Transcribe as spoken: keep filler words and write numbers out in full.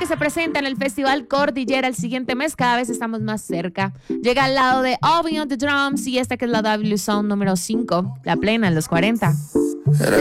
se presenta en el Festival Cordillera el siguiente mes. Cada vez estamos más cerca. Llega al lado de All Beyond the Drums y esta que es la W Sound número cinco, la plena en los cuarenta.